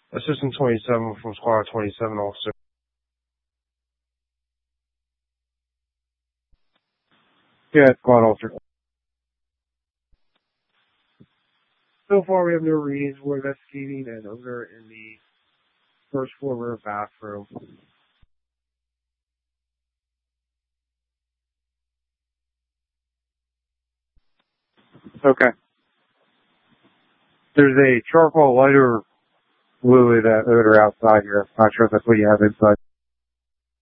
Assistant 27 from Squad 27, officer. Yeah, Squad officer. So far, we have no reads. We're investigating an odor in the first floor bathroom. Okay. There's a charcoal lighter fluid odor outside here. Not sure if that's what you have inside.